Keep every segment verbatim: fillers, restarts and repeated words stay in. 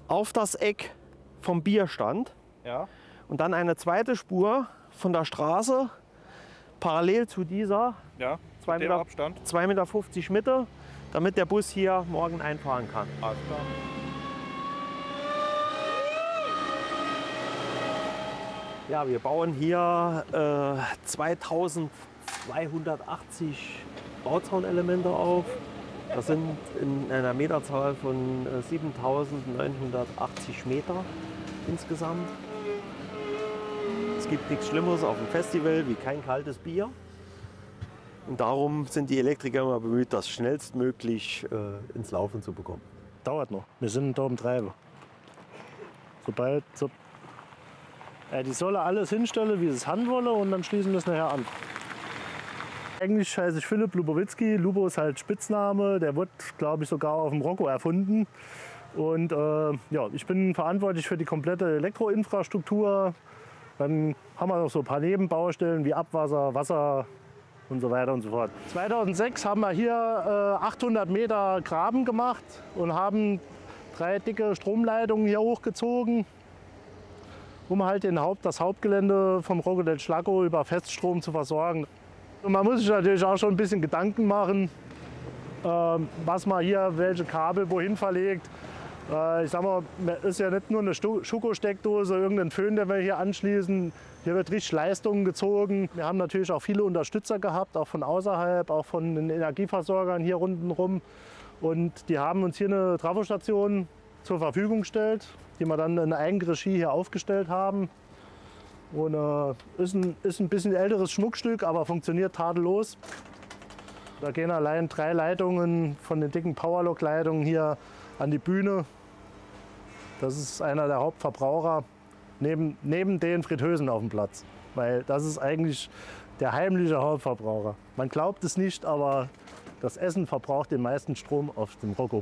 auf das Eck vom Bierstand. Ja. Und dann eine zweite Spur von der Straße parallel zu dieser. Ja. zwei Mit dem Abstand. zwei Meter fünfzig Mitte, damit der Bus hier morgen einfahren kann. Alles klar. Ja, wir bauen hier äh, zweitausendzweihundertachtzig Bauzaunelemente auf. Das sind in einer Meterzahl von äh, siebentausendneunhundertachtzig Meter insgesamt. Es gibt nichts Schlimmeres auf dem Festival wie kein kaltes Bier. Und darum sind die Elektriker immer bemüht, das schnellstmöglich äh, ins Laufen zu bekommen. Dauert noch. Wir sind da am Treiben. Sobald so, äh, die sollen alles hinstellen, wie sie es haben wollen, und dann schließen wir es nachher an. Eigentlich heiße ich Philipp Lubowitzki. Lubo ist halt Spitzname. Der wird, glaube ich, sogar auf dem Rocco erfunden. Und äh, ja, ich bin verantwortlich für die komplette Elektroinfrastruktur. Dann haben wir noch so ein paar Nebenbaustellen wie Abwasser, Wasser und so weiter und so fort. zweitausendsechs haben wir hier äh, achthundert Meter Graben gemacht und haben drei dicke Stromleitungen hier hochgezogen, um halt den Haupt, das Hauptgelände vom Rocco del Schlacco über Feststrom zu versorgen. Und man muss sich natürlich auch schon ein bisschen Gedanken machen, äh, was man hier, welche Kabel wohin verlegt. Ich sag mal, es ist ja nicht nur eine Schuko-Steckdose, irgendein Föhn, den wir hier anschließen. Hier wird richtig Leistung gezogen. Wir haben natürlich auch viele Unterstützer gehabt, auch von außerhalb, auch von den Energieversorgern hier rundherum. Und die haben uns hier eine Trafostation zur Verfügung gestellt, die wir dann in Eigenregie hier aufgestellt haben. Und äh, ist, ein, ist ein bisschen älteres Schmuckstück, aber funktioniert tadellos. Da gehen allein drei Leitungen von den dicken Powerlock-Leitungen hier an die Bühne. Das ist einer der Hauptverbraucher neben, neben den Fritteusen auf dem Platz. Weil das ist eigentlich der heimliche Hauptverbraucher. Man glaubt es nicht, aber das Essen verbraucht den meisten Strom auf dem Rocco.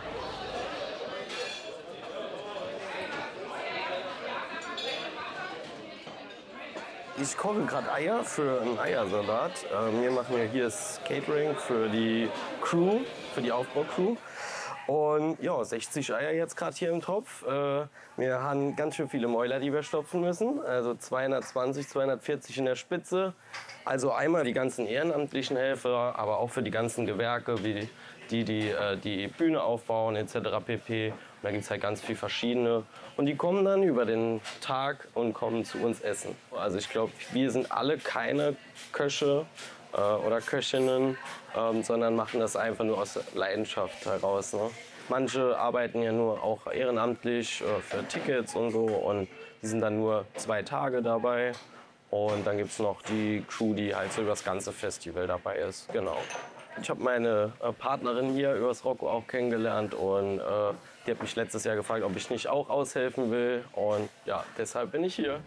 Ich koche gerade Eier für einen Eiersalat. Äh, wir machen ja hier das Catering für die Crew, für die Aufbaucrew. Und ja, sechzig Eier jetzt gerade hier im Topf. Äh, wir haben ganz schön viele Mäuler, die wir stopfen müssen. Also zweihundertzwanzig, zweihundertvierzig in der Spitze. Also einmal die ganzen ehrenamtlichen Helfer, aber auch für die ganzen Gewerke, wie die, die äh, die Bühne aufbauen et cetera pp. Und da gibt es halt ganz viele verschiedene. Und die kommen dann über den Tag und kommen zu uns essen. Also ich glaube, wir sind alle keine Köche oder Köchinnen, ähm, sondern machen das einfach nur aus Leidenschaft heraus. Ne? Manche arbeiten ja nur auch ehrenamtlich äh, für Tickets und so, und die sind dann nur zwei Tage dabei. Und dann gibt es noch die Crew, die halt so über das ganze Festival dabei ist. Genau. Ich habe meine äh, Partnerin hier übers Rocco auch kennengelernt, und äh, die hat mich letztes Jahr gefragt, ob ich nicht auch aushelfen will. Und ja, deshalb bin ich hier.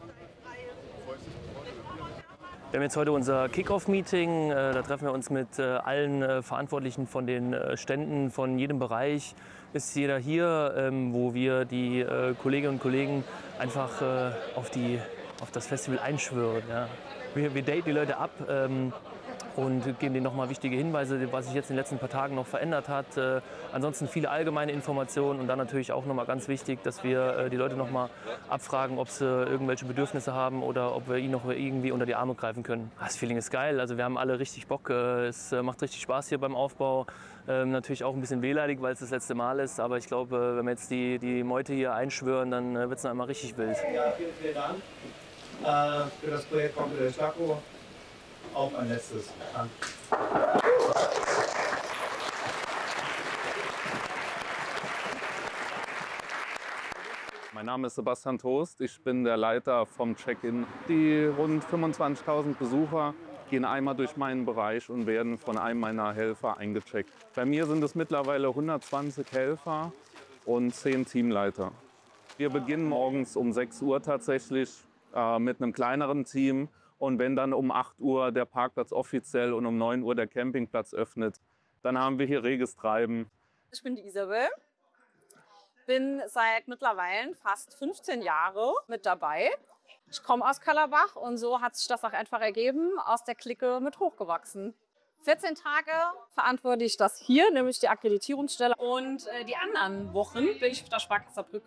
Wir haben jetzt heute unser Kick-Off-Meeting. Da treffen wir uns mit allen Verantwortlichen von den Ständen, von jedem Bereich. Ist jeder hier, wo wir die Kolleginnen und Kollegen einfach auf, die, auf das Festival einschwören. Ja. Wir, wir daten die Leute ab und geben denen nochmal wichtige Hinweise, was sich jetzt in den letzten paar Tagen noch verändert hat. Äh, ansonsten viele allgemeine Informationen, und dann natürlich auch nochmal ganz wichtig, dass wir äh, die Leute nochmal abfragen, ob sie irgendwelche Bedürfnisse haben oder ob wir ihnen noch irgendwie unter die Arme greifen können. Das Feeling ist geil, also wir haben alle richtig Bock. Äh, es äh, macht richtig Spaß hier beim Aufbau. Ähm, natürlich auch ein bisschen wehleidig, weil es das letzte Mal ist, aber ich glaube, wenn wir jetzt die, die Meute hier einschwören, dann äh, wird es noch einmal richtig wild. Ja, vielen, vielen Dank äh, für das Projekt Rocco del Schlacco. Auch ein letztes. Danke. Mein Name ist Sebastian Toast, ich bin der Leiter vom Check-in. Die rund fünfundzwanzigtausend Besucher gehen einmal durch meinen Bereich und werden von einem meiner Helfer eingecheckt. Bei mir sind es mittlerweile hundertzwanzig Helfer und zehn Teamleiter. Wir beginnen morgens um sechs Uhr tatsächlich äh, mit einem kleineren Team. Und wenn dann um acht Uhr der Parkplatz offiziell und um neun Uhr der Campingplatz öffnet, dann haben wir hier reges Treiben. Ich bin die Isabel, bin seit mittlerweile fast fünfzehn Jahren mit dabei. Ich komme aus Köllerbach und so hat sich das auch einfach ergeben, aus der Clique mit hochgewachsen. vierzehn Tage verantworte ich das hier, nämlich die Akkreditierungsstelle. Und äh, die anderen Wochen bin ich auf der Sparkasserbrücke.